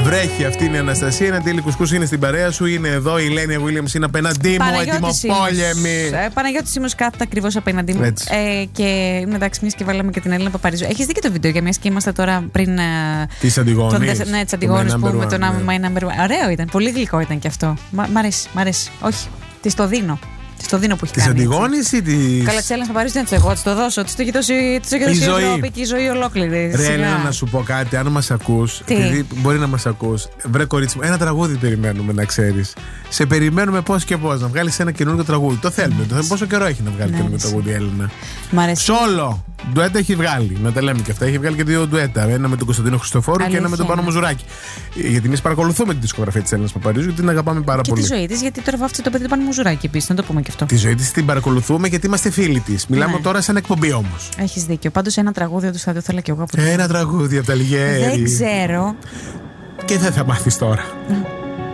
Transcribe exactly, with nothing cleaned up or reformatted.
Βρέχει, αυτή είναι η Αναστασία. Είναι Τίλη Κουσκούς, είναι στην παρέα σου. Είναι εδώ η Λένια Βίλιαμς, είναι απέναντί μου. Ετοιμοπόλεμη. Ε, Παναγιώτη Σίμος κάθεται ακριβώς απέναντί μου. Ε, και εντάξει, μια και βάλαμε και την Έλληνα Παπαρίζου. Έχεις δει και το βίντεο για μια και είμαστε τώρα πριν. Τη Αντιγόνη. Ναι, τη Αντιγόνη που με τον My Number One. Ωραίο ήταν, πολύ γλυκό ήταν και αυτό. Μ' αρέσει, μ' αρέσει. Όχι, τη το δίνω. Στο δίνω που έχει της κάνει. Της Αντιγόνης ή της. Καλά, τη Έλληνα Παπαρίζου δεν τη εγώ, τη το δώσω. Τη το έχει δώσει η Ευρώπη και η ζωή ολόκληρη. Ρε Έλενα, να σου πω κάτι, αν μας ακούς, επειδή μπορεί να μας ακούς, βρε κορίτσι μου, ένα τραγούδι περιμένουμε να ξέρεις. Σε περιμένουμε πώς και πώς να βγάλεις ένα καινούργιο τραγούδι. Το θέλουμε. Το θέλουμε. Πόσο καιρό έχει να βγάλει καινούργιο τραγούδι, Έλληνα. Μ' αρέσει. Σόλο! Ντουέτα έχει βγάλει. Να τα λέμε και αυτά. Έχει βγάλει και δύο ντουέτα. Ένα με τον Κωνσταντίνο Χριστοφόρου. Αλήθεια. Και ένα με τον Πάνο Μουζουράκη. Γιατί εμείς παρακολουθούμε τη δισκογραφία της Έλληνας Παπαρίζου και την αγαπάμε πάρα και πολύ. Και τη ζωή της, γιατί τώρα βάφτισε το παιδί του Πάνου Μουζουράκη επίσης. Να το πούμε και αυτό. Τη ζωή της την παρακολουθούμε γιατί είμαστε φίλοι της. Μιλάμε ναι. τώρα σαν εκπομπή όμως. Έχεις δίκιο. Πάντως ένα τραγούδι όντως θα το ήθελα κι εγώ από Ένα τραγούδι από τα Λιγέρι. Δεν ξέρω. Και δεν θα μάθεις τώρα.